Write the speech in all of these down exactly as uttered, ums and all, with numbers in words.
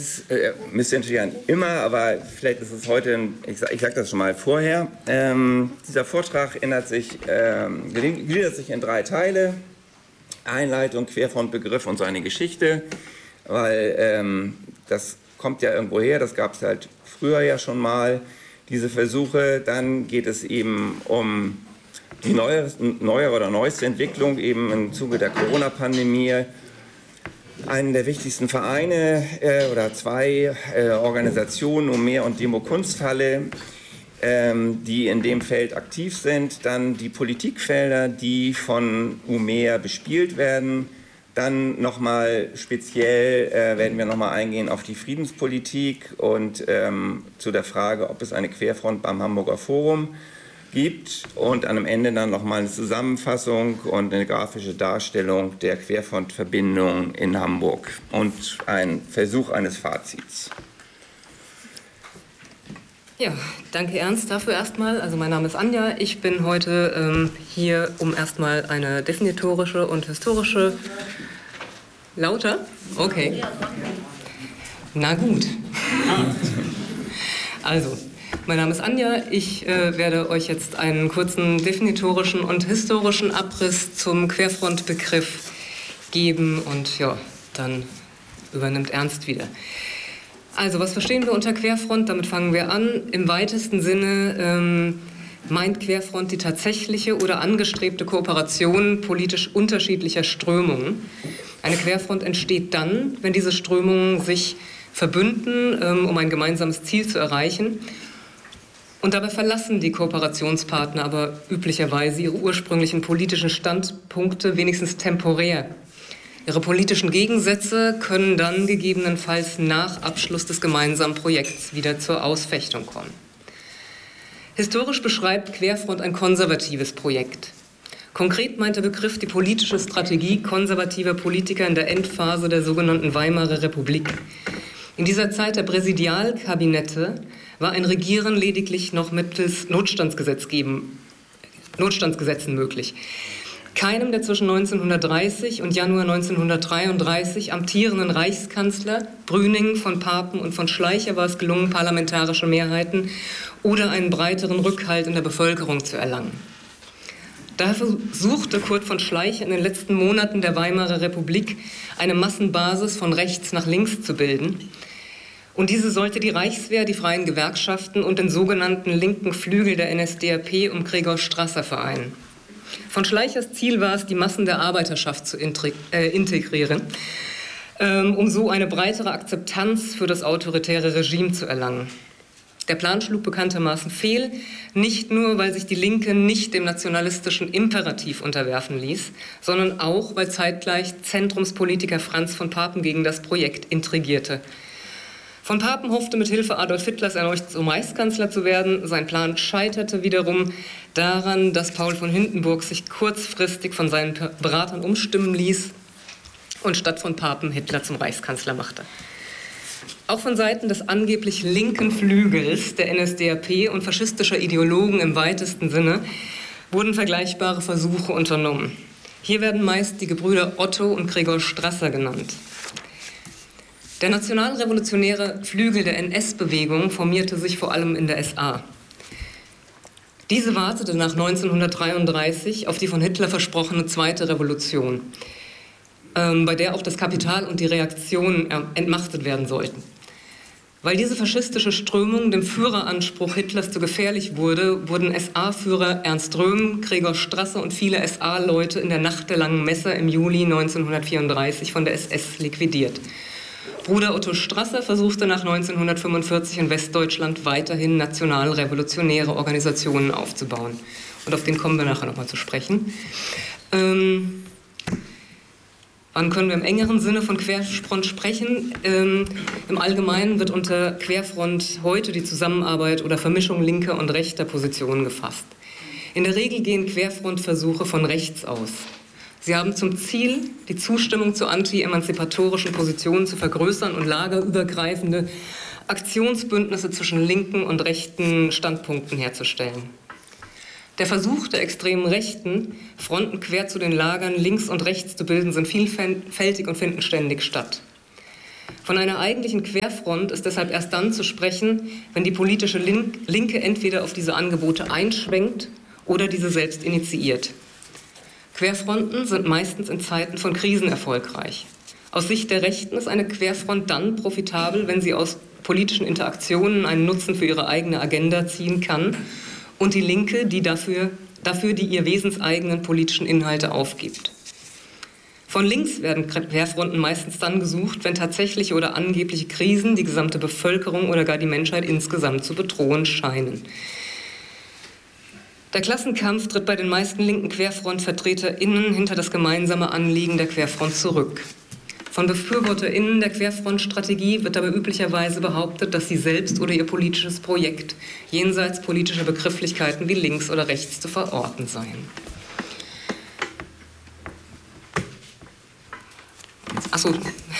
ist, äh, müsst ihr natürlich immer, aber vielleicht ist es heute, ich sage ich sag das schon mal vorher, ähm, dieser Vortrag ändert sich, ähm, gliedert sich in drei Teile: Einleitung, Querfrontbegriff und seine Geschichte, weil ähm, das kommt ja irgendwo her, das gab es halt früher ja schon mal, diese Versuche. Dann geht es eben um die neuere, neuere oder neueste Entwicklung, eben im Zuge der Corona-Pandemie. Einen der wichtigsten Vereine äh, oder zwei äh, Organisationen, Umer und Demo Kunsthalle, ähm, die in dem Feld aktiv sind. Dann die Politikfelder, die von Umer bespielt werden. Dann nochmal speziell äh, werden wir nochmal eingehen auf die Friedenspolitik und ähm, zu der Frage, ob es eine Querfront beim Hamburger Forum gibt, und am Ende dann nochmal eine Zusammenfassung und eine grafische Darstellung der Querfrontverbindung in Hamburg und ein Versuch eines Fazits. Ja, danke Ernst dafür erstmal. Also mein Name ist Anja. Ich bin heute ähm, hier, um erstmal eine definitorische und historische... Lauter? Okay. Na gut. Also, mein Name ist Anja. Ich äh, werde euch jetzt einen kurzen definitorischen und historischen Abriss zum Querfrontbegriff geben und ja, dann übernimmt Ernst wieder. Also, was verstehen wir unter Querfront? Damit fangen wir an. Im weitesten Sinne ähm, meint Querfront die tatsächliche oder angestrebte Kooperation politisch unterschiedlicher Strömungen. Eine Querfront entsteht dann, wenn diese Strömungen sich verbünden, ähm, um ein gemeinsames Ziel zu erreichen. Und dabei verlassen die Kooperationspartner aber üblicherweise ihre ursprünglichen politischen Standpunkte wenigstens temporär. Ihre politischen Gegensätze können dann gegebenenfalls nach Abschluss des gemeinsamen Projekts wieder zur Ausfechtung kommen. Historisch beschreibt Querfront ein konservatives Projekt. Konkret meint der Begriff die politische Strategie konservativer Politiker in der Endphase der sogenannten Weimarer Republik. In dieser Zeit der Präsidialkabinette war ein Regieren lediglich noch mittels Notstandsgesetz geben, Notstandsgesetzen möglich. Keinem der zwischen neunzehnhundertdreißig und Januar neunzehnhundertdreiunddreißig amtierenden Reichskanzler Brüning, von Papen und von Schleicher war es gelungen, parlamentarische Mehrheiten oder einen breiteren Rückhalt in der Bevölkerung zu erlangen. Daher versuchte Kurt von Schleicher in den letzten Monaten der Weimarer Republik eine Massenbasis von rechts nach links zu bilden. Und diese sollte die Reichswehr, die freien Gewerkschaften und den sogenannten linken Flügel der N S D A P um Gregor Strasser vereinen. Von Schleichers Ziel war es, die Massen der Arbeiterschaft zu integrieren, um so eine breitere Akzeptanz für das autoritäre Regime zu erlangen. Der Plan schlug bekanntermaßen fehl, nicht nur, weil sich die Linke nicht dem nationalistischen Imperativ unterwerfen ließ, sondern auch, weil zeitgleich Zentrumspolitiker Franz von Papen gegen das Projekt intrigierte. Von Papen hoffte, mit Hilfe Adolf Hitlers erneut zum Reichskanzler zu werden. Sein Plan scheiterte wiederum daran, dass Paul von Hindenburg sich kurzfristig von seinen Beratern umstimmen ließ und statt von Papen Hitler zum Reichskanzler machte. Auch von Seiten des angeblich linken Flügels der N S D A P und faschistischer Ideologen im weitesten Sinne wurden vergleichbare Versuche unternommen. Hier werden meist die Gebrüder Otto und Gregor Strasser genannt. Der nationalrevolutionäre Flügel der N S-Bewegung formierte sich vor allem in der S A. Diese wartete nach neunzehnhundertdreiunddreißig auf die von Hitler versprochene zweite Revolution, ähm, bei der auch das Kapital und die Reaktionen äh, entmachtet werden sollten. Weil diese faschistische Strömung dem Führeranspruch Hitlers zu gefährlich wurde, wurden S A-Führer Ernst Röhm, Gregor Strasser und viele S A-Leute in der Nacht der langen Messe im Juli neunzehnhundertvierunddreißig von der S S liquidiert. Bruder Otto Strasser versuchte nach neunzehnhundertfünfundvierzig in Westdeutschland weiterhin nationalrevolutionäre Organisationen aufzubauen. Und auf den kommen wir nachher nochmal zu sprechen. Ähm, wann können wir im engeren Sinne von Querfront sprechen? Ähm, Im Allgemeinen wird unter Querfront heute die Zusammenarbeit oder Vermischung linker und rechter Positionen gefasst. In der Regel gehen Querfrontversuche von rechts aus. Sie haben zum Ziel, die Zustimmung zu anti-emanzipatorischen Positionen zu vergrößern und lagerübergreifende Aktionsbündnisse zwischen linken und rechten Standpunkten herzustellen. Der Versuch der extremen Rechten, Fronten quer zu den Lagern links und rechts zu bilden, sind vielfältig und finden ständig statt. Von einer eigentlichen Querfront ist deshalb erst dann zu sprechen, wenn die politische Link- Linke entweder auf diese Angebote einschwenkt oder diese selbst initiiert. Querfronten sind meistens in Zeiten von Krisen erfolgreich. Aus Sicht der Rechten ist eine Querfront dann profitabel, wenn sie aus politischen Interaktionen einen Nutzen für ihre eigene Agenda ziehen kann und die Linke, die dafür, dafür die ihr wesenseigenen politischen Inhalte aufgibt. Von links werden Querfronten meistens dann gesucht, wenn tatsächliche oder angebliche Krisen die gesamte Bevölkerung oder gar die Menschheit insgesamt zu bedrohen scheinen. Der Klassenkampf tritt bei den meisten linken QuerfrontvertreterInnen hinter das gemeinsame Anliegen der Querfront zurück. Von BefürworterInnen der Querfrontstrategie wird dabei üblicherweise behauptet, dass sie selbst oder ihr politisches Projekt jenseits politischer Begrifflichkeiten wie links oder rechts zu verorten seien. Achso.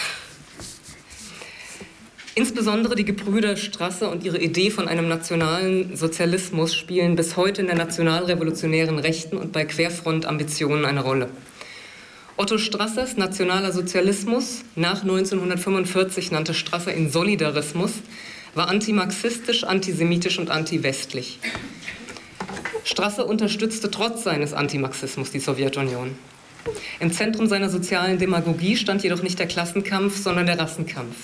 Insbesondere die Gebrüder Strasser und ihre Idee von einem nationalen Sozialismus spielen bis heute in der nationalrevolutionären Rechten und bei Querfront-Ambitionen eine Rolle. Otto Strassers nationaler Sozialismus, nach neunzehnhundertfünfundvierzig nannte Strasser ihn Solidarismus, war antimarxistisch, antisemitisch und antiwestlich. Strasser unterstützte trotz seines Antimarxismus die Sowjetunion. Im Zentrum seiner sozialen Demagogie stand jedoch nicht der Klassenkampf, sondern der Rassenkampf.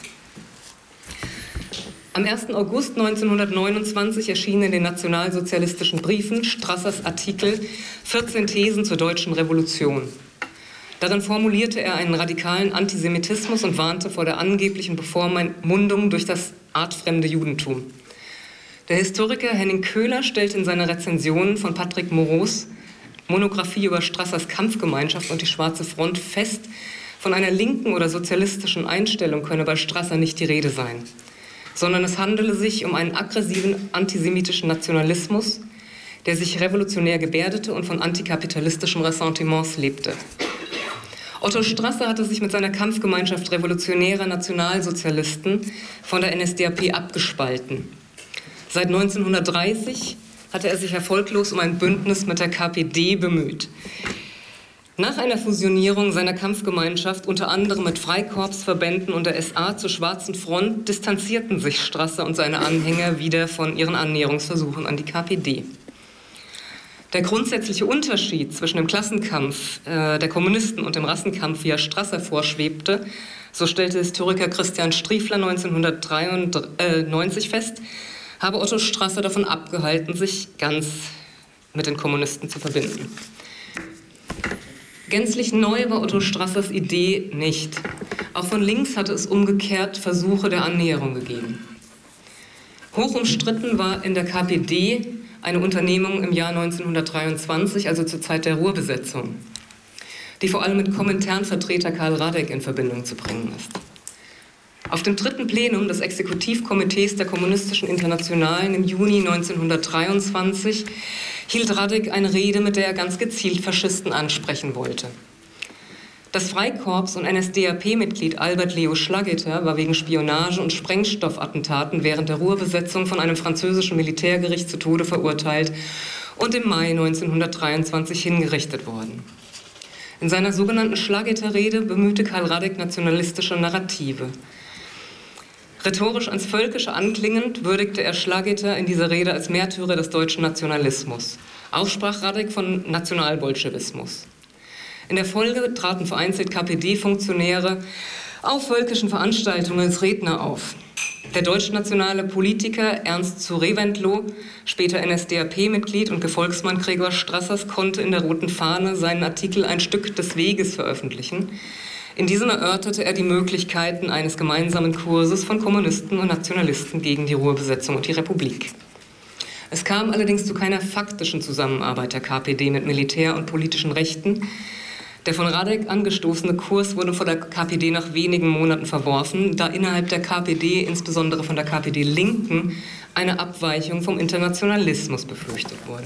Am ersten August neunzehnhundertneunundzwanzig erschien in den nationalsozialistischen Briefen Strassers Artikel vierzehn Thesen zur deutschen Revolution. Darin formulierte er einen radikalen Antisemitismus und warnte vor der angeblichen Bevormundung durch das artfremde Judentum. Der Historiker Henning Köhler stellte in seiner Rezension von Patrick Moreaus Monographie über Strassers Kampfgemeinschaft und die Schwarze Front fest, von einer linken oder sozialistischen Einstellung könne bei Strasser nicht die Rede sein, sondern es handele sich um einen aggressiven antisemitischen Nationalismus, der sich revolutionär gebärdete und von antikapitalistischen Ressentiments lebte. Otto Strasser hatte sich mit seiner Kampfgemeinschaft revolutionärer Nationalsozialisten von der N S D A P abgespalten. Seit neunzehnhundertdreißig hatte er sich erfolglos um ein Bündnis mit der K P D bemüht. Nach einer Fusionierung seiner Kampfgemeinschaft, unter anderem mit Freikorpsverbänden und der S A zur Schwarzen Front, distanzierten sich Strasser und seine Anhänger wieder von ihren Annäherungsversuchen an die K P D. Der grundsätzliche Unterschied zwischen dem Klassenkampf äh, der Kommunisten und dem Rassenkampf, wie er Strasser vorschwebte, so stellte Historiker Christian Striefler neunzehnhundertdreiundneunzig fest, habe Otto Strasser davon abgehalten, sich ganz mit den Kommunisten zu verbinden. Gänzlich neu war Otto Strassers Idee nicht. Auch von links hatte es umgekehrt Versuche der Annäherung gegeben. Hoch umstritten war in der K P D eine Unternehmung im Jahr neunzehnhundertdreiundzwanzig, also zur Zeit der Ruhrbesetzung, die vor allem mit Kominternvertreter Karl Radek in Verbindung zu bringen ist. Auf dem dritten Plenum des Exekutivkomitees der Kommunistischen Internationalen im Juni neunzehnhundertdreiundzwanzig hielt Radek eine Rede, mit der er ganz gezielt Faschisten ansprechen wollte. Das Freikorps- und N S D A P-Mitglied Albert Leo Schlageter war wegen Spionage und Sprengstoffattentaten während der Ruhrbesetzung von einem französischen Militärgericht zu Tode verurteilt und im Mai neunzehnhundertdreiundzwanzig hingerichtet worden. In seiner sogenannten Schlageter-Rede bemühte Karl Radek nationalistische Narrative. Rhetorisch ans Völkische anklingend würdigte er Schlageter in dieser Rede als Märtyrer des deutschen Nationalismus. Auch sprach Radek von Nationalbolschewismus. In der Folge traten vereinzelt K P D-Funktionäre auf völkischen Veranstaltungen als Redner auf. Der deutschnationale Politiker Ernst zu Reventlow, später N S D A P-Mitglied und Gefolgsmann Gregor Strassers, konnte in der Roten Fahne seinen Artikel Ein Stück des Weges veröffentlichen. In diesem erörterte er die Möglichkeiten eines gemeinsamen Kurses von Kommunisten und Nationalisten gegen die Ruhrbesetzung und die Republik. Es kam allerdings zu keiner faktischen Zusammenarbeit der K P D mit Militär und politischen Rechten. Der von Radek angestoßene Kurs wurde von der K P D nach wenigen Monaten verworfen, da innerhalb der K P D, insbesondere von der K P D-Linken, eine Abweichung vom Internationalismus befürchtet wurde.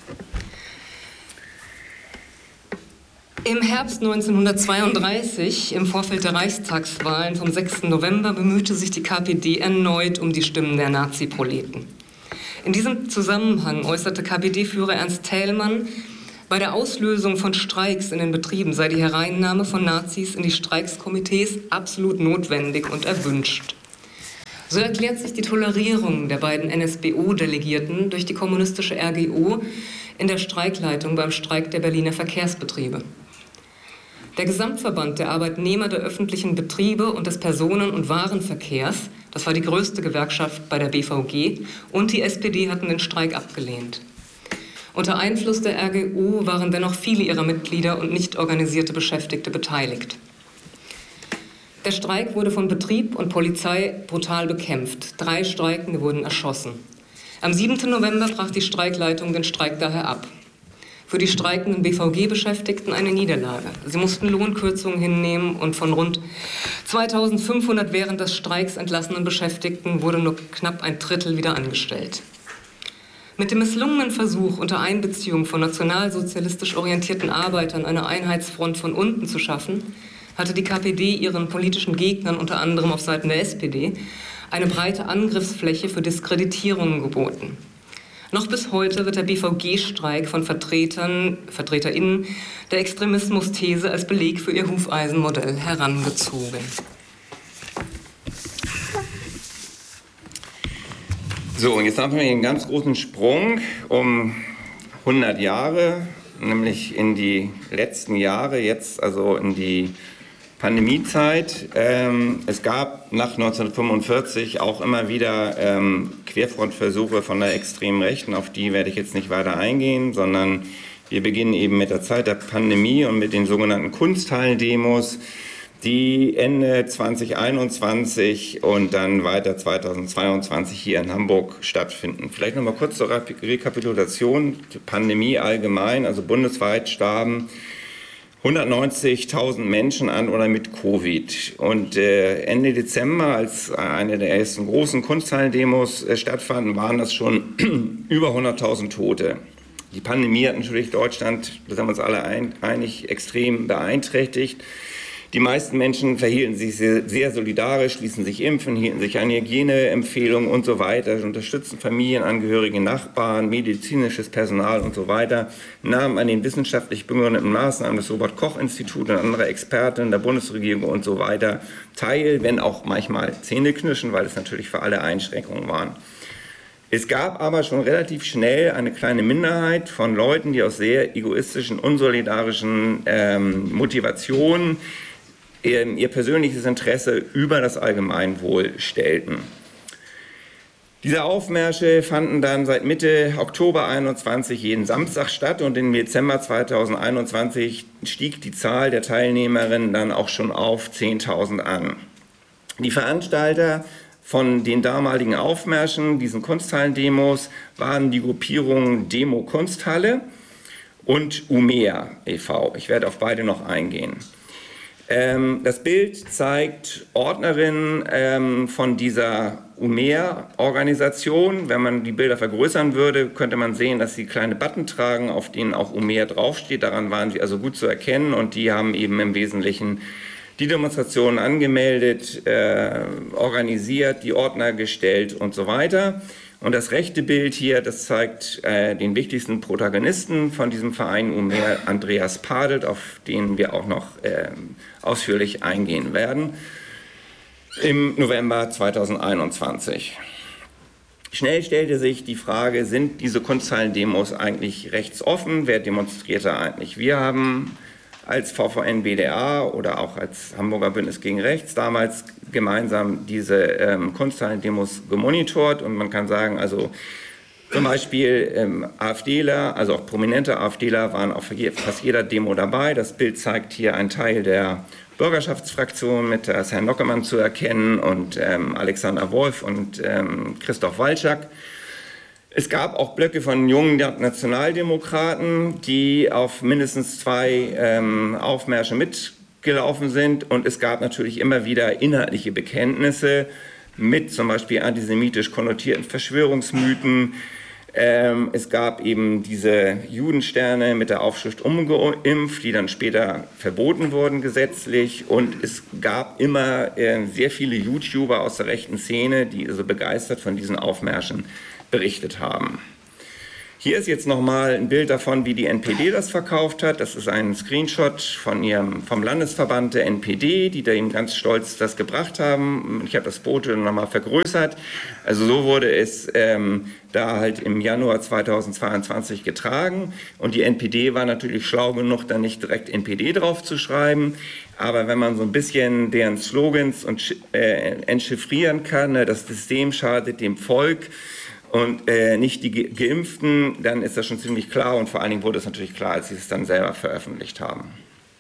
Im Herbst neunzehnhundertzweiunddreißig, im Vorfeld der Reichstagswahlen vom sechsten November, bemühte sich die K P D erneut um die Stimmen der Nazi-Proleten. In diesem Zusammenhang äußerte K P D-Führer Ernst Thälmann Bei der Auslösung von Streiks in den Betrieben sei die Hereinnahme von Nazis in die Streikskomitees absolut notwendig und erwünscht. So erklärt sich die Tolerierung der beiden N S B O-Delegierten durch die kommunistische R G O in der Streikleitung beim Streik der Berliner Verkehrsbetriebe. Der Gesamtverband der Arbeitnehmer der öffentlichen Betriebe und des Personen- und Warenverkehrs, das war die größte Gewerkschaft bei der B V G, und die S P D hatten den Streik abgelehnt. Unter Einfluss der R G O waren dennoch viele ihrer Mitglieder und nicht organisierte Beschäftigte beteiligt. Der Streik wurde von Betrieb und Polizei brutal bekämpft. Drei Streikende wurden erschossen. Am siebten November brach die Streikleitung den Streik daher ab. Für die streikenden B V G-Beschäftigten eine Niederlage. Sie mussten Lohnkürzungen hinnehmen und von rund zweitausendfünfhundert während des Streiks entlassenen Beschäftigten wurde nur knapp ein Drittel wieder angestellt. Mit dem misslungenen Versuch, unter Einbeziehung von nationalsozialistisch orientierten Arbeitern eine Einheitsfront von unten zu schaffen, hatte die K P D ihren politischen Gegnern, unter anderem auf Seiten der S P D, eine breite Angriffsfläche für Diskreditierungen geboten. Noch bis heute wird der B V G-Streik von Vertretern, VertreterInnen der Extremismus-These als Beleg für ihr Hufeisenmodell herangezogen. So, und jetzt haben wir einen ganz großen Sprung um hundert Jahre, nämlich in die letzten Jahre, jetzt also in die Pandemiezeit. Ähm, es gab nach neunzehnhundertfünfundvierzig auch immer wieder ähm, Querfrontversuche von der extremen Rechten, auf die werde ich jetzt nicht weiter eingehen, sondern wir beginnen eben mit der Zeit der Pandemie und mit den sogenannten Kunsthallen-Demos, die Ende zweitausendeinundzwanzig und dann weiter zweitausendzweiundzwanzig hier in Hamburg stattfinden. Vielleicht noch mal kurz zur Rekapitulation, die Pandemie allgemein, also bundesweit starben hundertneunzigtausend Menschen an oder mit Covid. Und äh, Ende Dezember, als eine der ersten großen Kunsthallen-Demos äh, stattfanden, waren das schon über hunderttausend Tote. Die Pandemie hat natürlich Deutschland, das haben wir uns alle ein, einig, extrem beeinträchtigt. Die meisten Menschen verhielten sich sehr, sehr solidarisch, ließen sich impfen, hielten sich an Hygieneempfehlungen und so weiter, unterstützten Familienangehörige, Nachbarn, medizinisches Personal und so weiter, nahmen an den wissenschaftlich begründeten Maßnahmen des Robert-Koch-Instituts und anderer Experten der Bundesregierung und so weiter teil, wenn auch manchmal zähneknirschend, weil es natürlich für alle Einschränkungen waren. Es gab aber schon relativ schnell eine kleine Minderheit von Leuten, die aus sehr egoistischen, unsolidarischen ähm, Motivationen ihr persönliches Interesse über das Allgemeinwohl stellten. Diese Aufmärsche fanden dann seit Mitte Oktober einundzwanzig jeden Samstag statt und im Dezember zweitausendeinundzwanzig stieg die Zahl der Teilnehmerinnen dann auch schon auf zehntausend an. Die Veranstalter von den damaligen Aufmärschen, diesen Kunsthallen-Demos, waren die Gruppierungen Demo Kunsthalle und Umea e V Ich werde auf beide noch eingehen. Ähm, das Bild zeigt Ordnerinnen ähm, von dieser Umea-Organisation. Wenn man die Bilder vergrößern würde, könnte man sehen, dass sie kleine Button tragen, auf denen auch Umea draufsteht. Daran waren sie also gut zu erkennen und die haben eben im Wesentlichen die Demonstrationen angemeldet, äh, organisiert, die Ordner gestellt und so weiter. Und das rechte Bild hier, das zeigt äh, den wichtigsten Protagonisten von diesem Verein Umea, Andreas Padelt, auf den wir auch noch äh, ausführlich eingehen werden, im November zweitausendeinundzwanzig. Schnell stellte sich die Frage, sind diese Kunsthallen-Demos eigentlich rechtsoffen? Wer demonstrierte eigentlich? Wir haben als V V N B D A oder auch als Hamburger Bündnis gegen Rechts damals gemeinsam diese ähm, Kunsthallen-Demos gemonitort und man kann sagen, also zum Beispiel ähm, AfDler, also auch prominente AfDler waren auf fast jeder Demo dabei. Das Bild zeigt hier einen Teil der Bürgerschaftsfraktion mit äh, Herrn Nockemann zu erkennen und ähm, Alexander Wolf und ähm, Christoph Walczak. Es gab auch Blöcke von jungen Nationaldemokraten, die auf mindestens zwei ähm, Aufmärsche mitgelaufen sind. Und es gab natürlich immer wieder inhaltliche Bekenntnisse mit zum Beispiel antisemitisch konnotierten Verschwörungsmythen. Ähm, es gab eben diese Judensterne mit der Aufschrift ungeimpft, die dann später verboten wurden gesetzlich. Und es gab immer äh, sehr viele YouTuber aus der rechten Szene, die so begeistert von diesen Aufmärschen berichtet haben. Hier ist jetzt nochmal ein Bild davon, wie die N P D das verkauft hat. Das ist ein Screenshot von ihrem, vom Landesverband der N P D, die da eben ganz stolz das gebracht haben. Ich habe das Foto nochmal vergrößert. Also so wurde es ähm, da halt im Januar zweitausendzweiundzwanzig getragen. Und die N P D war natürlich schlau genug, da nicht direkt N P D drauf zu schreiben. Aber wenn man so ein bisschen deren Slogans und, äh, entchiffrieren kann, ne, das System schadet dem Volk, und äh, nicht die Ge Geimpften, dann ist das schon ziemlich klar, und vor allen Dingen wurde es natürlich klar, als sie es dann selber veröffentlicht haben.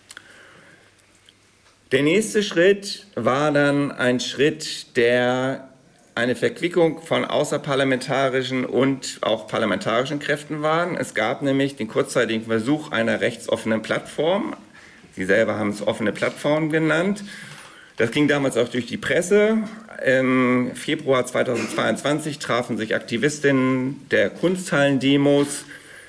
Der nächste Schritt war dann ein Schritt, der eine Verquickung von außerparlamentarischen und auch parlamentarischen Kräften war. Es gab nämlich den kurzzeitigen Versuch einer rechtsoffenen Plattform. Sie selber haben es offene Plattform genannt. Das ging damals auch durch die Presse. Im Februar zweitausendzweiundzwanzig trafen sich Aktivistinnen der Kunsthallen-Demos,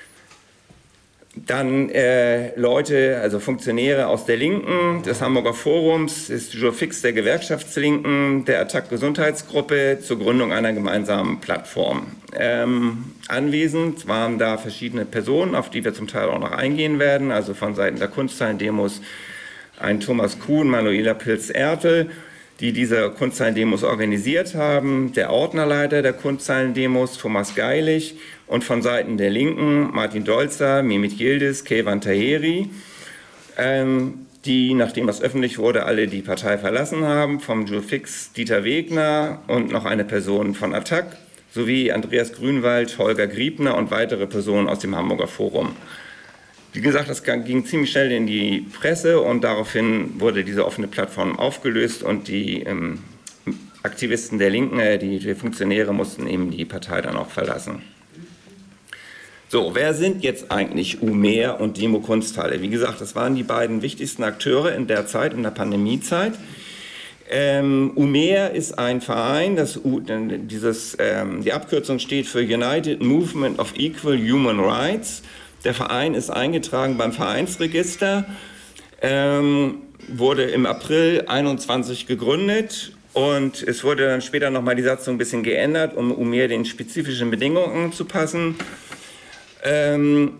dann äh, Leute, also Funktionäre aus der Linken, des Hamburger Forums, des Jour Fix der Gewerkschaftslinken, der Attac Gesundheitsgruppe zur Gründung einer gemeinsamen Plattform. Ähm, anwesend waren da verschiedene Personen, auf die wir zum Teil auch noch eingehen werden, also von Seiten der Kunsthallen-Demos ein Thomas Kuhn, Manuela Pilz-Ertel, die diese Kunsthallen-Demos organisiert haben, der Ordnerleiter der Kunsthallen-Demos, Thomas Geilig, und von Seiten der Linken Martin Dolzer, Mehmet Yildiz, Keyvan Taheri, ähm, die, nachdem das öffentlich wurde, alle die Partei verlassen haben, vom Jour Fix Dieter Wegner und noch eine Person von Attac, sowie Andreas Grünwald, Holger Griebner und weitere Personen aus dem Hamburger Forum. Wie gesagt, das ging ziemlich schnell in die Presse, und daraufhin wurde diese offene Plattform aufgelöst, und die ähm, Aktivisten der Linken, äh, die, die Funktionäre mussten eben die Partei dann auch verlassen. So, wer sind jetzt eigentlich Umer und Demo Kunsthalle? Wie gesagt, das waren die beiden wichtigsten Akteure in der Zeit, in der Pandemiezeit. Ähm, Umer ist ein Verein, das, U, dieses, ähm, die Abkürzung steht für United Movement of Equal Human Rights. Der Verein ist eingetragen beim Vereinsregister, ähm, wurde im April einundzwanzig gegründet, und es wurde dann später nochmal die Satzung ein bisschen geändert, um, um mehr den spezifischen Bedingungen zu passen. Ähm,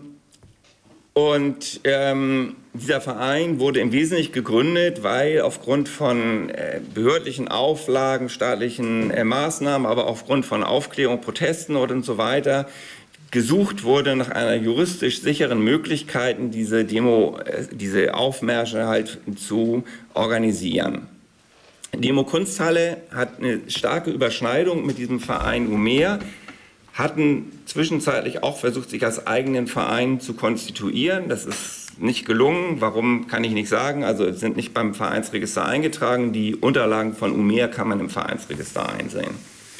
und ähm, dieser Verein wurde im Wesentlichen gegründet, weil aufgrund von äh, behördlichen Auflagen, staatlichen äh, Maßnahmen, aber aufgrund von Aufklärung, Protesten und so weiter, gesucht wurde nach einer juristisch sicheren Möglichkeit, diese Demo, diese Aufmärsche halt zu organisieren. Demo Kunsthalle hat eine starke Überschneidung mit diesem Verein Umer, hatten zwischenzeitlich auch versucht, sich als eigenen Verein zu konstituieren. Das ist nicht gelungen. Warum, kann ich nicht sagen. Also sind nicht beim Vereinsregister eingetragen. Die Unterlagen von Umer kann man im Vereinsregister einsehen.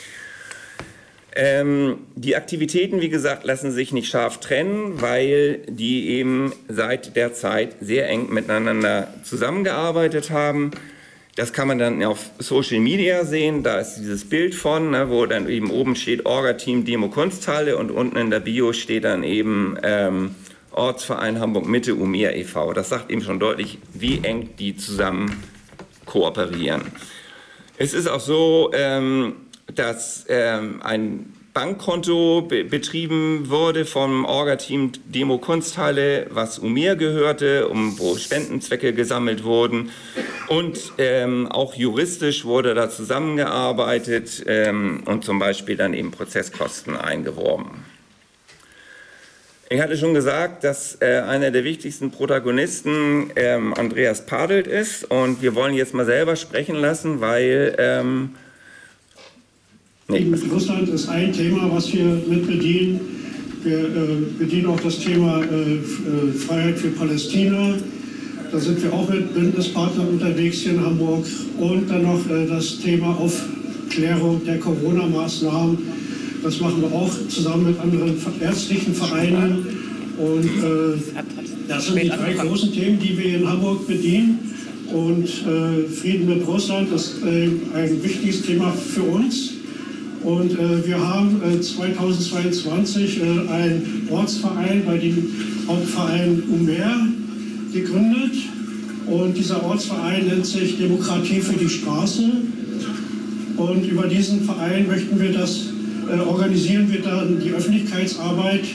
Ähm, die Aktivitäten, wie gesagt, lassen sich nicht scharf trennen, weil die eben seit der Zeit sehr eng miteinander zusammengearbeitet haben. Das kann man dann auf Social Media sehen, da ist dieses Bild von, ne, wo dann eben oben steht Orga-Team Demo Kunsthalle, und unten in der Bio steht dann eben ähm, Ortsverein Hamburg-Mitte Umer e V Das sagt eben schon deutlich, wie eng die zusammen kooperieren. Es ist auch so, ähm, dass ähm, ein Bankkonto be betrieben wurde vom Orga-Team Demo Kunsthalle, was Umer gehörte, um, wo Spendenzwecke gesammelt wurden. Und ähm, auch juristisch wurde da zusammengearbeitet ähm, und zum Beispiel dann eben Prozesskosten eingeworben. Ich hatte schon gesagt, dass äh, einer der wichtigsten Protagonisten ähm, Andreas Padelt ist, und wir wollen jetzt mal selber sprechen lassen, weil ähm, nee. Russland ist ein Thema, was wir mit bedienen. Wir äh, bedienen auch das Thema äh, Freiheit für Palästina. Da sind wir auch mit Bündnispartnern unterwegs hier in Hamburg. Und dann noch äh, das Thema Aufklärung der Corona-Maßnahmen. Das machen wir auch zusammen mit anderen ärztlichen Vereinen. Und äh, das sind die drei großen Themen, die wir in Hamburg bedienen. Und äh, Frieden mit Russland ist äh, ein wichtiges Thema für uns. Und äh, wir haben äh, zweitausendzweiundzwanzig äh, einen Ortsverein bei dem Hauptverein Umer gegründet. Und dieser Ortsverein nennt sich Demokratie für die Straße. Und über diesen Verein möchten wir das, äh, organisieren wir dann die Öffentlichkeitsarbeit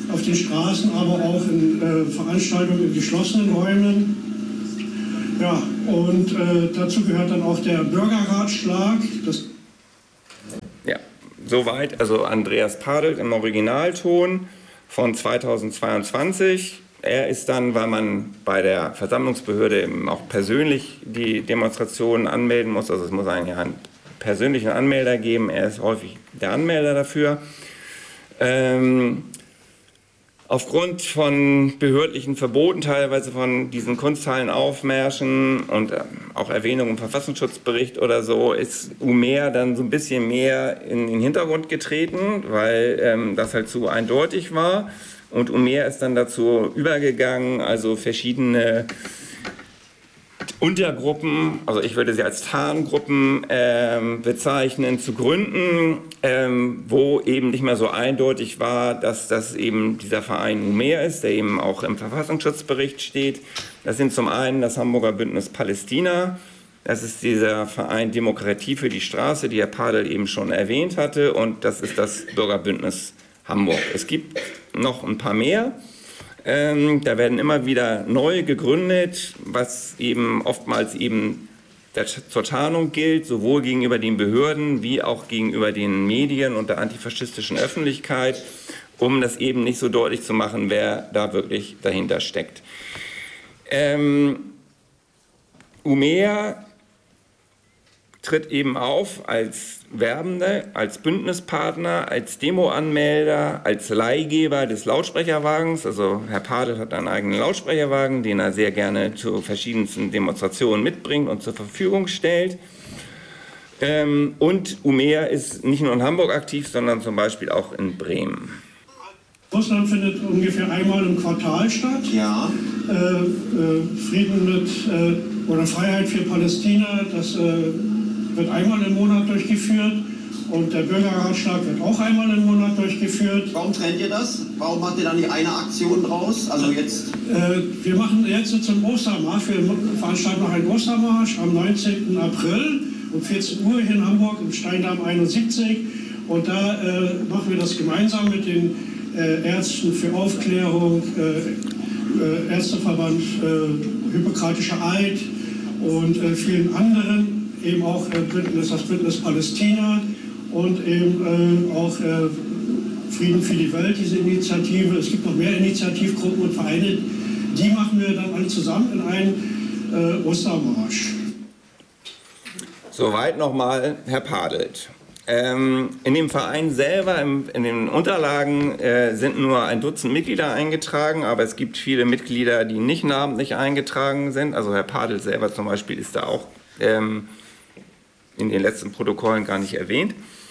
auf den Straßen, aber auch in äh, Veranstaltungen in geschlossenen Räumen. Ja, und äh, dazu gehört dann auch der Bürgerratschlag. Das ja, soweit, also Andreas Padelt im Originalton von zweitausendzweiundzwanzig. Er ist dann, weil man bei der Versammlungsbehörde eben auch persönlich die Demonstrationen anmelden muss, also es muss eigentlich einen persönlichen Anmelder geben, er ist häufig der Anmelder dafür. Ähm, Aufgrund von behördlichen Verboten, teilweise von diesen Kunsthallenaufmärschen und auch Erwähnung im Verfassungsschutzbericht oder so, ist Umer dann so ein bisschen mehr in den Hintergrund getreten, weil ähm, das halt zu eindeutig war. Und Umer ist dann dazu übergegangen, also verschiedene Untergruppen, also ich würde sie als Tarngruppen ähm, bezeichnen, zu gründen, ähm, wo eben nicht mehr so eindeutig war, dass das eben dieser Verein Umer ist, der eben auch im Verfassungsschutzbericht steht. Das sind zum einen das Hamburger Bündnis Palästina, das ist dieser Verein Demokratie für die Straße, die Herr Padel eben schon erwähnt hatte, und das ist das Bürgerbündnis Hamburg. Es gibt noch ein paar mehr. Ähm, da werden immer wieder neu gegründet, was eben oftmals eben der, zur Tarnung gilt, sowohl gegenüber den Behörden wie auch gegenüber den Medien und der antifaschistischen Öffentlichkeit, um das eben nicht so deutlich zu machen, wer da wirklich dahinter steckt. Ähm, Umer tritt eben auf als Werbende, als Bündnispartner, als Demoanmelder, als Leihgeber des Lautsprecherwagens. Also Herr Padel hat einen eigenen Lautsprecherwagen, den er sehr gerne zu verschiedensten Demonstrationen mitbringt und zur Verfügung stellt. Ähm, und Umer ist nicht nur in Hamburg aktiv, sondern zum Beispiel auch in Bremen. Russland findet ungefähr einmal im Quartal statt. Ja. Äh, äh, Frieden mit äh, oder Freiheit für Palästina, das äh, wird einmal im Monat durchgeführt, und der Bürgerratschlag wird auch einmal im Monat durchgeführt. Warum trennt ihr das? Warum macht ihr dann die eine Aktion draus? Also jetzt. Äh, wir machen jetzt zum Ostermarsch, wir veranstalten noch einen Ostermarsch am neunzehnten April um vierzehn Uhr hier in Hamburg im Steindamm einundsiebzig, und da äh, machen wir das gemeinsam mit den äh, Ärzten für Aufklärung, äh, äh, Ärzteverband, äh, Hippokratischer Eid und äh, vielen anderen. Eben auch äh, Bündnis, das Bündnis Palästina und eben äh, auch äh, Frieden für die Welt, diese Initiative. Es gibt noch mehr Initiativgruppen und Vereine, die machen wir dann alle zusammen in einen äh, Ostermarsch. Soweit nochmal Herr Padelt. Ähm, in dem Verein selber, im, in den Unterlagen äh, sind nur ein Dutzend Mitglieder eingetragen, aber es gibt viele Mitglieder, die nicht namentlich eingetragen sind. Also Herr Padelt selber zum Beispiel ist da auch ähm, in den letzten Protokollen gar nicht erwähnt.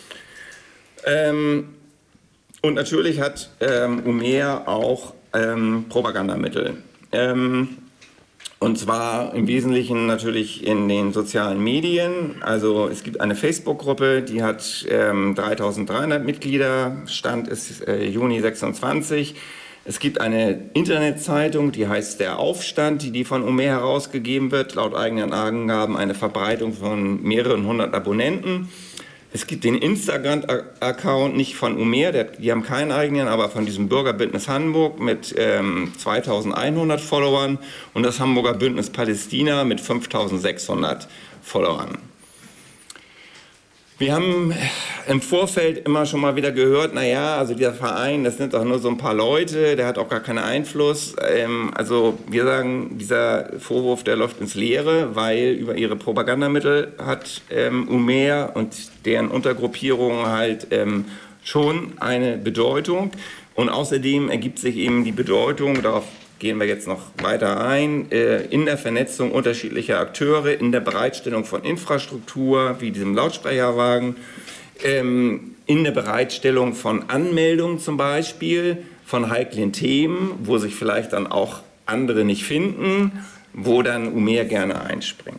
Ähm, und natürlich hat ähm, Umer auch ähm, Propagandamittel. Ähm, und zwar im Wesentlichen natürlich in den sozialen Medien. Also es gibt eine Facebook-Gruppe, die hat ähm, dreitausenddreihundert Mitglieder, Stand ist äh, Juni sechsundzwanzig. Es gibt eine Internetzeitung, die heißt Der Aufstand, die, die von Umer herausgegeben wird, laut eigenen Angaben eine Verbreitung von mehreren hundert Abonnenten. Es gibt den Instagram-Account nicht von Umer, der, die haben keinen eigenen, aber von diesem Bürgerbündnis Hamburg mit ähm, zweitausendeinhundert Followern und das Hamburger Bündnis Palästina mit fünftausendsechshundert Followern. Wir haben im Vorfeld immer schon mal wieder gehört, naja, also dieser Verein, das sind doch nur so ein paar Leute, der hat auch gar keinen Einfluss. Ähm, also wir sagen, dieser Vorwurf, der läuft ins Leere, weil über ihre Propagandamittel hat ähm, Umer und deren Untergruppierung halt ähm, schon eine Bedeutung. Und außerdem ergibt sich eben die Bedeutung, darauf gehen wir jetzt noch weiter ein, in der Vernetzung unterschiedlicher Akteure, in der Bereitstellung von Infrastruktur, wie diesem Lautsprecherwagen, in der Bereitstellung von Anmeldungen zum Beispiel, von heiklen Themen, wo sich vielleicht dann auch andere nicht finden, wo dann Umer gerne einspringt.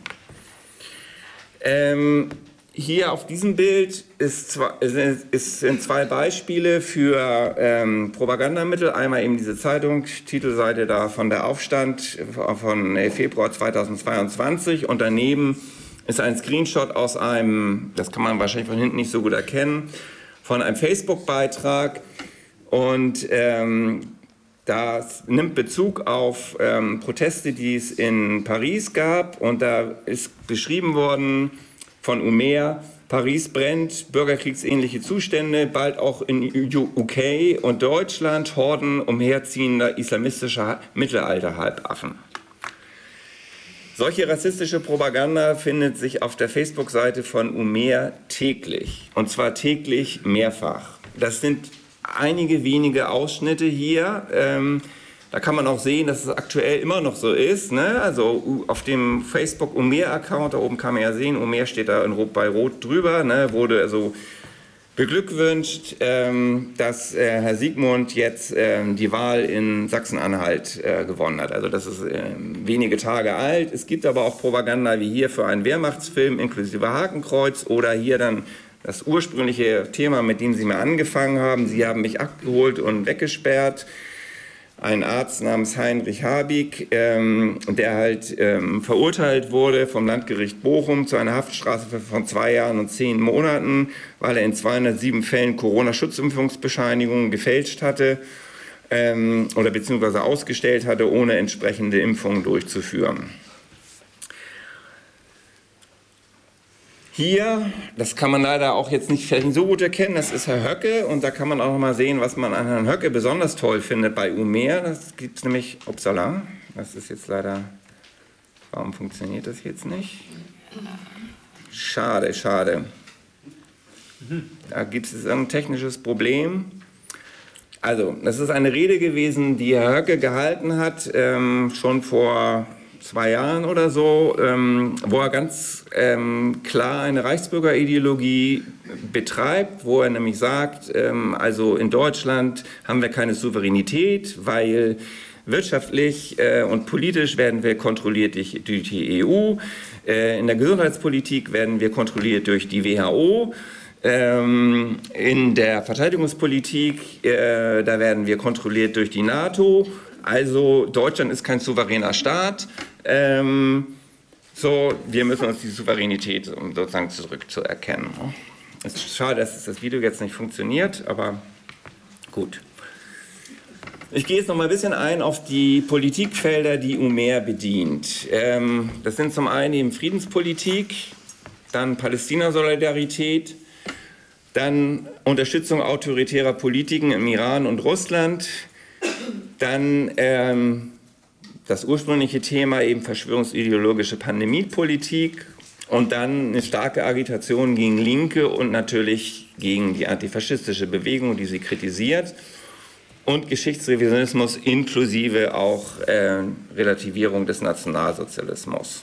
Ähm, Hier auf diesem Bild ist zwei, ist, sind zwei Beispiele für ähm, Propagandamittel. Einmal eben diese Zeitung, Titelseite da von der Aufstand von Februar zweitausendzweiundzwanzig, und daneben ist ein Screenshot aus einem, das kann man wahrscheinlich von hinten nicht so gut erkennen, von einem Facebook-Beitrag, Und ähm, das nimmt Bezug auf ähm, Proteste, die es in Paris gab. Und da ist beschrieben worden von Umer, Paris brennt, bürgerkriegsähnliche Zustände, bald auch in U K und Deutschland, Horden umherziehender islamistischer Mittelalter-Halbaffen. Solche rassistische Propaganda findet sich auf der Facebook-Seite von Umer täglich, und zwar täglich mehrfach. Das sind einige wenige Ausschnitte hier. Ähm, da kann man auch sehen, dass es aktuell immer noch so ist. Ne? Also auf dem Facebook-Umer-Account, da oben kann man ja sehen, Umer steht da in Rot, bei Rot drüber, ne? Wurde also beglückwünscht, ähm, dass äh, Herr Sigmund jetzt ähm, die Wahl in Sachsen-Anhalt äh, gewonnen hat. Also das ist ähm, wenige Tage alt. Es gibt aber auch Propaganda wie hier für einen Wehrmachtsfilm inklusive Hakenkreuz oder hier dann das ursprüngliche Thema, mit dem Sie mir angefangen haben. Sie haben mich abgeholt und weggesperrt. Ein Arzt namens Heinrich Habig, ähm, der halt ähm, verurteilt wurde vom Landgericht Bochum zu einer Haftstrafe von zwei Jahren und zehn Monaten, weil er in zweihundertsieben Fällen Corona-Schutzimpfungsbescheinigungen gefälscht hatte ähm, oder beziehungsweise ausgestellt hatte, ohne entsprechende Impfungen durchzuführen. Hier, das kann man leider auch jetzt nicht vielleicht so gut erkennen, das ist Herr Höcke, und da kann man auch noch mal sehen, was man an Herrn Höcke besonders toll findet bei Umer. Das gibt es nämlich, upsala, das ist jetzt leider, warum funktioniert das jetzt nicht? Schade, schade. Da gibt es ein technisches Problem. Also, das ist eine Rede gewesen, die Herr Höcke gehalten hat, ähm, schon vor zwei Jahren oder so, ähm, wo er ganz ähm, klar eine Reichsbürgerideologie betreibt, wo er nämlich sagt, ähm, also in Deutschland haben wir keine Souveränität, weil wirtschaftlich äh, und politisch werden wir kontrolliert durch, durch die E U, äh, in der Gesundheitspolitik werden wir kontrolliert durch die W H O, ähm, in der Verteidigungspolitik, äh, da werden wir kontrolliert durch die NATO. Also Deutschland ist kein souveräner Staat. Ähm, so, wir müssen uns die Souveränität, um sozusagen zurückzuerkennen. Es ist schade, dass das Video jetzt nicht funktioniert, aber gut. Ich gehe jetzt noch mal ein bisschen ein auf die Politikfelder, die Umer bedient. Ähm, das sind zum einen eben Friedenspolitik, dann Palästina-Solidarität, dann Unterstützung autoritärer Politiken im Iran und Russland, dann ähm, das ursprüngliche Thema eben verschwörungsideologische Pandemiepolitik und dann eine starke Agitation gegen Linke und natürlich gegen die antifaschistische Bewegung, die sie kritisiert, und Geschichtsrevisionismus inklusive auch äh, Relativierung des Nationalsozialismus.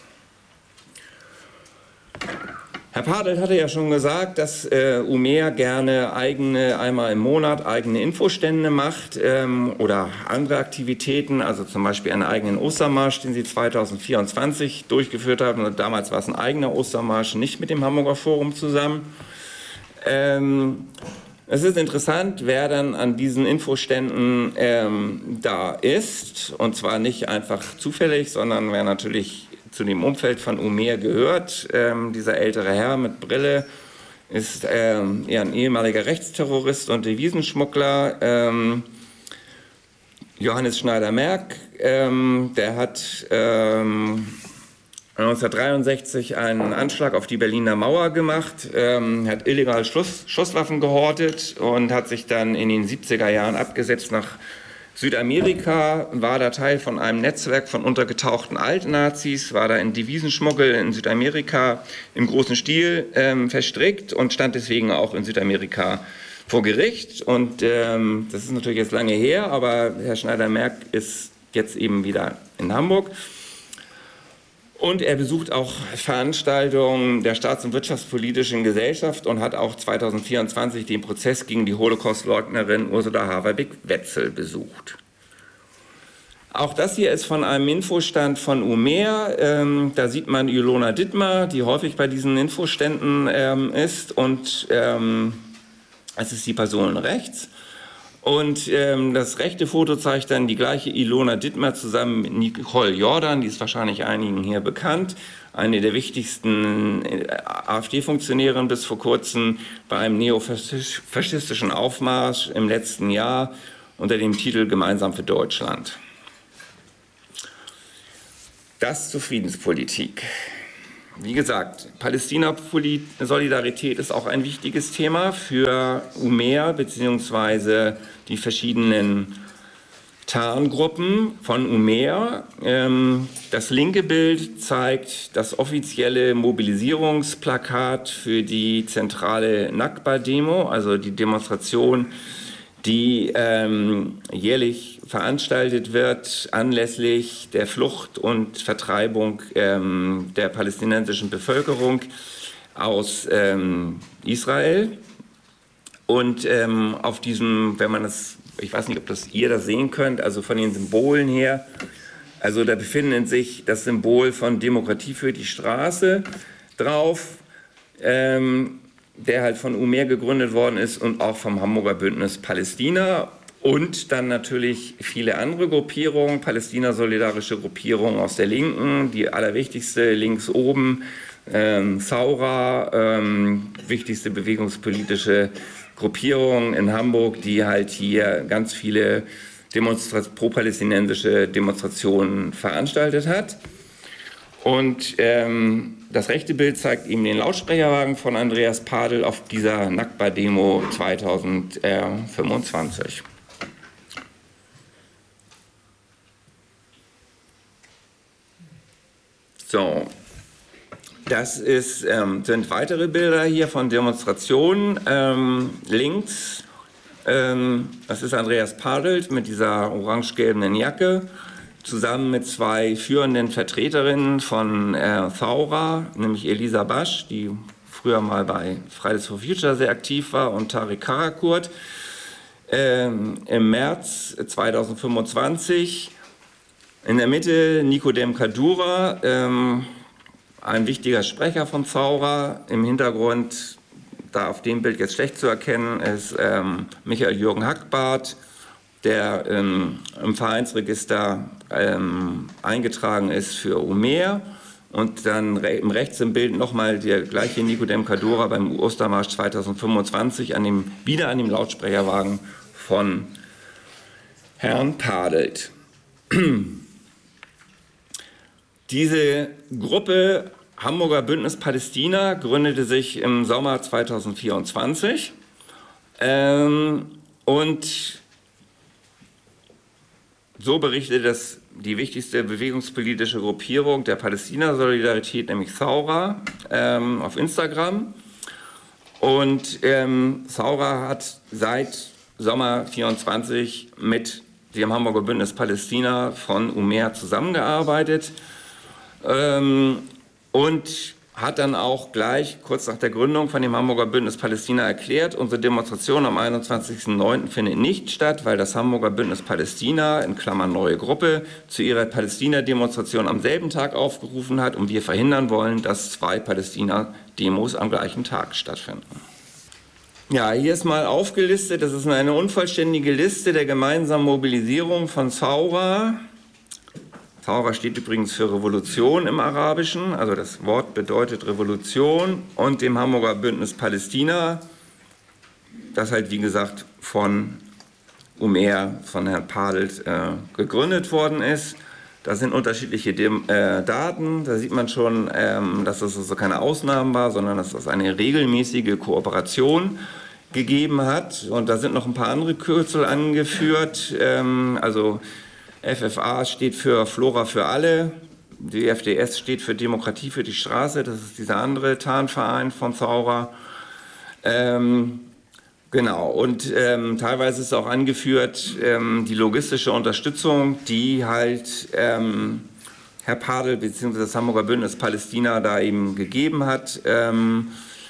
Herr Padelt hatte ja schon gesagt, dass äh, Umer gerne eigene, einmal im Monat eigene Infostände macht ähm, oder andere Aktivitäten, also zum Beispiel einen eigenen Ostermarsch, den sie zweitausendvierundzwanzig durchgeführt haben. Und damals war es ein eigener Ostermarsch, nicht mit dem Hamburger Forum zusammen. Ähm, es ist interessant, wer dann an diesen Infoständen ähm, da ist, und zwar nicht einfach zufällig, sondern wer natürlich zu dem Umfeld von Umer gehört. Ähm, dieser ältere Herr mit Brille ist ähm, eher ein ehemaliger Rechtsterrorist und Devisenschmuggler. Ähm, Johannes Schneider-Merk, ähm, der hat ähm, neunzehnhundertdreiundsechzig einen Anschlag auf die Berliner Mauer gemacht, ähm, hat illegal Schuss, Schusswaffen gehortet und hat sich dann in den siebziger Jahren abgesetzt nach Südamerika, war da Teil von einem Netzwerk von untergetauchten Altnazis, war da in Devisenschmuggel in Südamerika im großen Stil ähm, verstrickt und stand deswegen auch in Südamerika vor Gericht. Und ähm, das ist natürlich jetzt lange her, aber Herr Schneider-Merk ist jetzt eben wieder in Hamburg. Und er besucht auch Veranstaltungen der Staats- und Wirtschaftspolitischen Gesellschaft und hat auch zweitausendvierundzwanzig den Prozess gegen die Holocaust-Leugnerin Ursula Haverbeck-Wetzel besucht. Auch das hier ist von einem Infostand von Umer. Ähm, da sieht man Ilona Dittmar, die häufig bei diesen Infoständen ähm, ist. Und ähm, es ist die Person rechts. Und ähm, das rechte Foto zeigt dann die gleiche Ilona Dittmar zusammen mit Nicole Jordan, die ist wahrscheinlich einigen hier bekannt, eine der wichtigsten AfD-Funktionärin bis vor kurzem bei einem neofaschistischen Aufmarsch im letzten Jahr unter dem Titel Gemeinsam für Deutschland. Das zur Friedenspolitik. Wie gesagt, Palästina-Solidarität ist auch ein wichtiges Thema für Umer bzw. die verschiedenen Tarngruppen von Umer. Das linke Bild zeigt das offizielle Mobilisierungsplakat für die zentrale Nakba-Demo, also die Demonstration, die ähm, jährlich veranstaltet wird anlässlich der Flucht und Vertreibung ähm, der palästinensischen Bevölkerung aus ähm, Israel. Und ähm, auf diesem, wenn man das, ich weiß nicht, ob das ihr das sehen könnt, also von den Symbolen her, also da befinden sich das Symbol von Demokratie für die Straße drauf, ähm, der halt von Umer gegründet worden ist und auch vom Hamburger Bündnis Palästina und dann natürlich viele andere Gruppierungen, Palästina-solidarische Gruppierungen aus der Linken, die allerwichtigste links oben, ähm, Saura, ähm, wichtigste bewegungspolitische Gruppierung in Hamburg, die halt hier ganz viele Demonstra- pro-palästinensische Demonstrationen veranstaltet hat. Und ähm, das rechte Bild zeigt eben den Lautsprecherwagen von Andreas Pardel auf dieser Nakba-Demo zweitausendfünfundzwanzig. So, das ist, ähm, sind weitere Bilder hier von Demonstrationen. Ähm, links, ähm, das ist Andreas Pardel mit dieser orange-gelben Jacke, zusammen mit zwei führenden Vertreterinnen von äh, Saura, nämlich Elisa Basch, die früher mal bei Fridays for Future sehr aktiv war, und Tariq Karakurt. Ähm, Im März zweitausendfünfundzwanzig in der Mitte Nicodem Kadura, ähm, ein wichtiger Sprecher von Saura. Im Hintergrund, da auf dem Bild jetzt schlecht zu erkennen, ist ähm, Michael Jürgen Hackbarth, der ähm, im Vereinsregister ähm, eingetragen ist für Umer. Und dann re im rechts im Bild nochmal der gleiche Nicodem Kadura beim Ostermarsch zweitausendfünfundzwanzig an dem, wieder an dem Lautsprecherwagen von Herrn Pardelt. Diese Gruppe Hamburger Bündnis Palästina gründete sich im Sommer zweitausendvierundzwanzig ähm, und so berichtet das die wichtigste bewegungspolitische Gruppierung der Palästina-Solidarität, nämlich Saura, ähm, auf Instagram. Und ähm, Saura hat seit Sommer vierundzwanzig mit dem Hamburger Bündnis Palästina von Umer zusammengearbeitet ähm, und hat dann auch gleich kurz nach der Gründung von dem Hamburger Bündnis Palästina erklärt, unsere Demonstration am einundzwanzigsten neunten findet nicht statt, weil das Hamburger Bündnis Palästina, in Klammern neue Gruppe, zu ihrer Palästina-Demonstration am selben Tag aufgerufen hat und wir verhindern wollen, dass zwei Palästina-Demos am gleichen Tag stattfinden. Ja, hier ist mal aufgelistet, das ist eine unvollständige Liste der gemeinsamen Mobilisierung von Saura. Saura steht übrigens für Revolution im Arabischen, also das Wort bedeutet Revolution, und dem Hamburger Bündnis Palästina, das halt wie gesagt von Umer, von Herrn Pardelt äh, gegründet worden ist. Da sind unterschiedliche Dem äh, Daten, da sieht man schon, ähm, dass das also keine Ausnahmen war, sondern dass das eine regelmäßige Kooperation gegeben hat. Und da sind noch ein paar andere Kürzel angeführt, ähm, also F F A steht für Flora für alle, die F D S steht für Demokratie für die Straße, das ist dieser andere Tarnverein von Saura. Ähm, genau, und ähm, teilweise ist auch angeführt ähm, die logistische Unterstützung, die halt ähm, Herr Pardel bzw. das Hamburger Bündnis Palästina da eben gegeben hat. Ähm,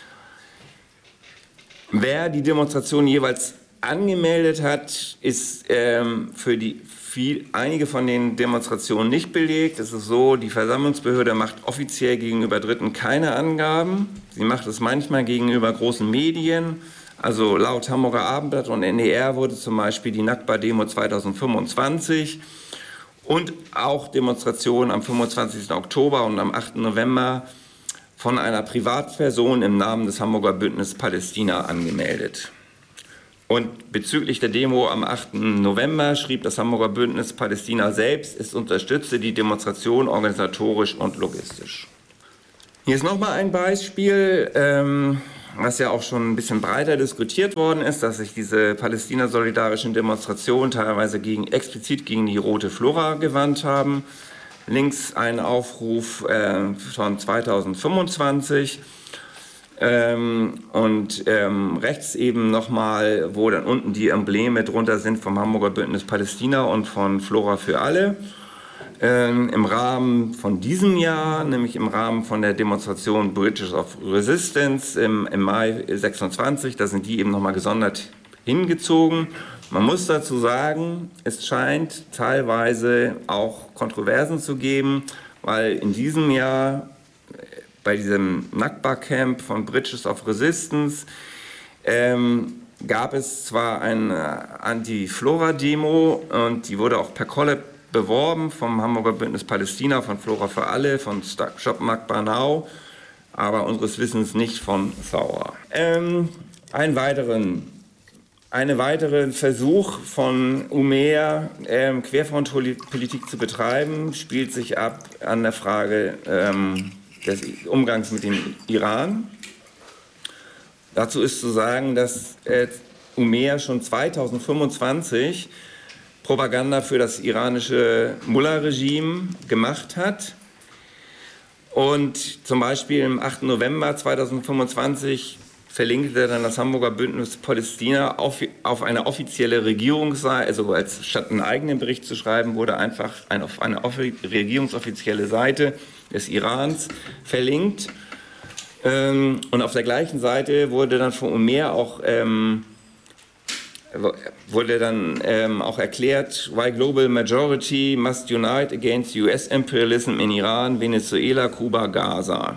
wer die Demonstration jeweils angemeldet hat, ist ähm, für die Viel, einige von den Demonstrationen nicht belegt. Es ist so, die Versammlungsbehörde macht offiziell gegenüber Dritten keine Angaben. Sie macht es manchmal gegenüber großen Medien. Also laut Hamburger Abendblatt und N D R wurde zum Beispiel die Nakba-Demo zweitausendfünfundzwanzig und auch Demonstrationen am fünfundzwanzigsten Oktober und am achten November von einer Privatperson im Namen des Hamburger Bündnis Palästina angemeldet. Und bezüglich der Demo am achten November schrieb das Hamburger Bündnis Palästina selbst, es unterstütze die Demonstration organisatorisch und logistisch. Hier ist nochmal ein Beispiel, ähm, was ja auch schon ein bisschen breiter diskutiert worden ist, dass sich diese palästina-solidarischen Demonstrationen teilweise gegen, explizit gegen die Rote Flora gewandt haben. Links ein Aufruf äh, von zweitausendfünfundzwanzig ähm, und ähm, rechts eben nochmal, wo dann unten die Embleme drunter sind vom Hamburger Bündnis Palästina und von Flora für alle. Ähm, Im Rahmen von diesem Jahr, nämlich im Rahmen von der Demonstration Bridges of Resistance im, im Mai sechsundzwanzig, da sind die eben nochmal gesondert hingezogen. Man muss dazu sagen, es scheint teilweise auch Kontroversen zu geben, weil in diesem Jahr bei diesem Nakba-Camp von Bridges of Resistance ähm, gab es zwar eine Anti-Flora-Demo und die wurde auch per Collab beworben vom Hamburger Bündnis Palästina, von Flora für alle, von Shop Nakba Now, aber unseres Wissens nicht von Sauer. Ähm, einen weiteren Einen weiteren Versuch von Umer, ähm, Querfrontpolitik zu betreiben, spielt sich ab an der Frage ähm, des Umgangs mit dem Iran. Dazu ist zu sagen, dass äh, Umer schon zweitausendfünfundzwanzig Propaganda für das iranische Mullah-Regime gemacht hat. Und zum Beispiel am achten November zweitausendfünfundzwanzig verlinkte dann das Hamburger Bündnis Palästina auf, auf eine offizielle Regierungsseite, also als statt einen eigenen Bericht zu schreiben, wurde einfach eine, auf eine regierungsoffizielle Seite des Irans verlinkt. Ähm, und auf der gleichen Seite wurde dann von Umer auch, ähm, wurde dann ähm, auch erklärt, why global majority must unite against U S imperialism in Iran, Venezuela, Kuba, Gaza.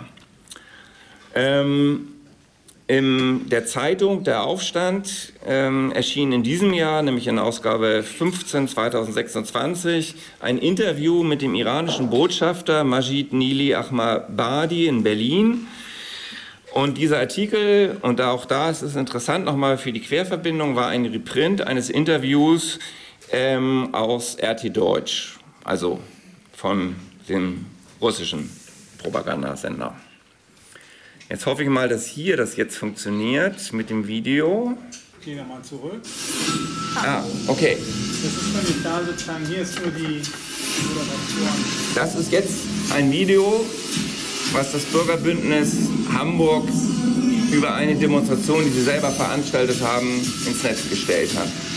Ähm, In der Zeitung Der Aufstand ähm, erschien in diesem Jahr, nämlich in Ausgabe fünfzehn zweitausendsechsundzwanzig, ein Interview mit dem iranischen Botschafter Majid Nili Ahmabadi in Berlin. Und dieser Artikel, und auch da ist es interessant nochmal für die Querverbindung, war ein Reprint eines Interviews ähm, aus R T Deutsch, also von dem russischen Propagandasender. Jetzt hoffe ich mal, dass hier das jetzt funktioniert mit dem Video. Gehen wir mal zurück. Ah, okay. Das ist noch nicht da sozusagen, hier ist nur die Moderation. Das ist jetzt ein Video, was das Bürgerbündnis Hamburg über eine Demonstration, die sie selber veranstaltet haben, ins Netz gestellt hat.